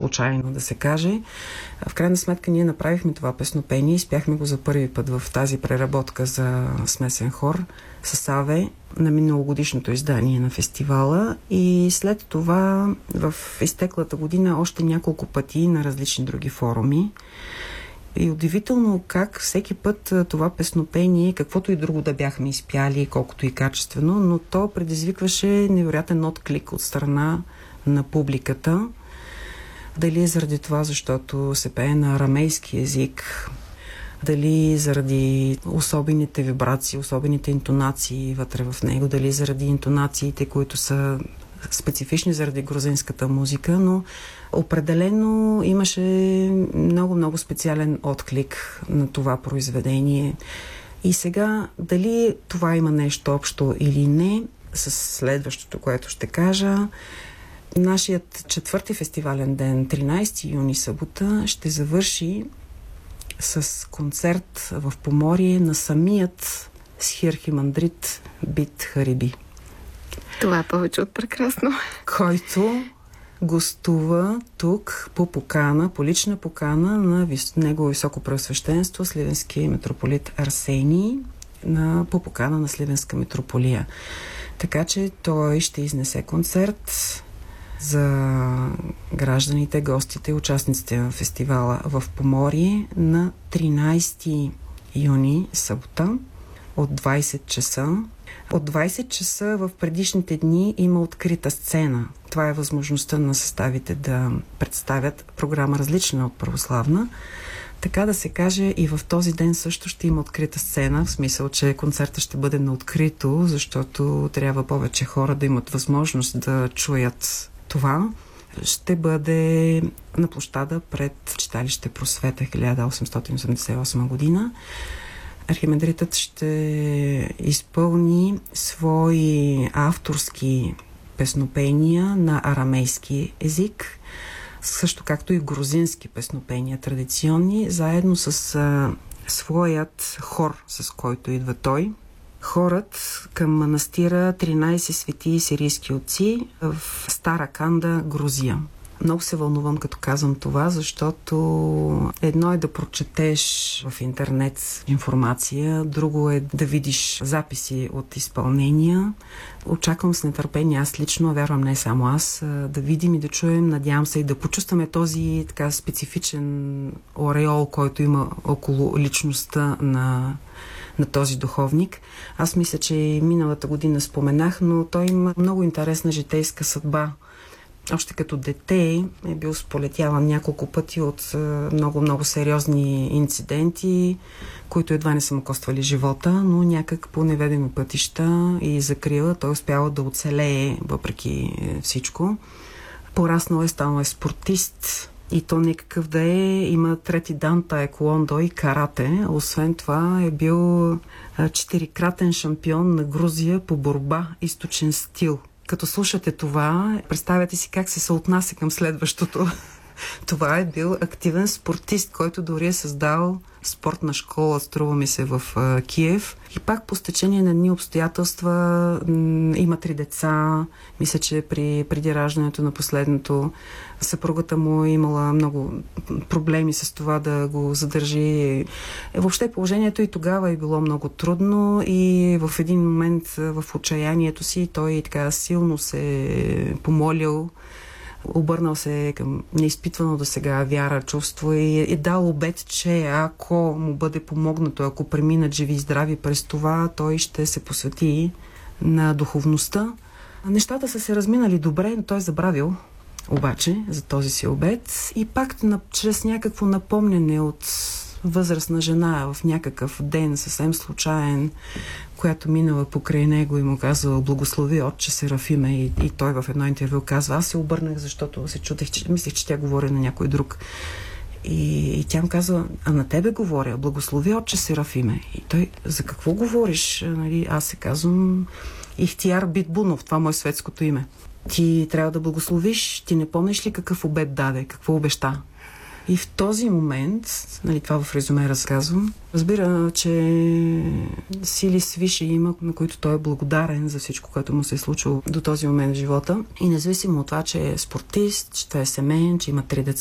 случайно да се каже. В крайна сметка ние направихме това песнопение, изпяхме го за първи път в тази преработка за смесен хор с Аве на миналогодишното издание на фестивала и след това в изтеклата година още няколко пъти на различни други форуми. И удивително как всеки път това песнопение, каквото и друго да бяхме изпяли, колкото и качествено, но то предизвикваше невероятен отклик от страна на публиката. Дали е заради това, защото се пее на арамейски език, дали заради особените вибрации, особените интонации вътре в него, дали заради интонациите, които са специфични заради грузинската музика, но определено имаше много специален отклик на това произведение. И сега, дали това има нещо общо или не, с следващото, което ще кажа, нашият 4-ти фестивален ден, 13 юни, събота, ще завърши с концерт в Поморие на самият схирхимандрит Бит Хариби. Това е повече от прекрасно. Който гостува тук по покана, по лична покана на негово високо преосвещенство Сливенския митрополит Арсений, по покана на Сливенска митрополия. Така че той ще изнесе концерт за гражданите, гостите, участниците в фестивала в Поморие на 13 юни, събота, от 20 часа. От 20 часа в предишните дни има открита сцена. Това е възможността на съставите да представят програма различна от православна. Така да се каже, и в този ден също ще има открита сцена, в смисъл, че концертът ще бъде на открито, защото трябва повече хора да имат възможност да чуят това. Ще бъде на площада пред читалище Просвета 1888 година. Архимандритът ще изпълни свои авторски песнопения на арамейски език, също както и грузински песнопения традиционни, заедно с своят хор, с който идва той. Хорът към манастира 13 светии сирийски отци в Стара Канда, Грузия. Много се вълнувам, като казвам това, защото едно е да прочетеш в интернет информация, друго е да видиш записи от изпълнения. Очаквам с нетърпение, аз лично, вярвам не само аз, да видим и да чуем, надявам се и да почувстваме този така специфичен ореол, който има около личността на този духовник. Аз мисля, че миналата година споменах, но той има много интересна житейска съдба. Още като дете е бил сполетяван няколко пъти от много сериозни инциденти, които едва не са му коствали живота, но някак по неведоми пътища и закрила той успява да оцелее въпреки всичко. Пораснал станал спортист и то никакъв да е. Има трети дан таеквондо и карате. Освен това е бил 4-кратен шампион на Грузия по борба източен стил. Като слушате това, представяте си как се съотнася към следващото. Това е бил активен спортист, който дори е създал спортна школа, струва ми се, в Киев. И пак по стечение на едни обстоятелства има 3 деца. Мисля, че преди раждането на последното съпругата му е имала много проблеми с това да го задържи. Въобще положението и тогава е било много трудно и в един момент в отчаянието си той така силно се помолил, обърнал се към неизпитвано досега вяра, чувство и е дал обет, че ако му бъде помогнато, ако преминат живи и здрави през това, той ще се посвети на духовността. Нещата са се разминали добре, но той е забравил обаче за този си обет и пак чрез някакво напомняне от възрастна жена в някакъв ден, съвсем случайен, която минала покрай него и му казала: благослови отче Серафиме, и той в едно интервю казва: аз се обърнах, защото се чудех, че мислех, че тя говори на някой друг. И тя му казва: а на тебе говоря, благослови отче Серафиме. И той: за какво говориш? Нали, аз се казвам Ихтияр Битбунов, това мое светското име. Ти трябва да благословиш, ти не помниш ли какъв обет даде, какво обеща? И в този момент, нали, това в резюме разказвам, разбира, че сили свише има, на които той е благодарен за всичко, което му се е случило до този момент в живота. И независимо от това, че е спортист, че той е семейен, че има 3 деца,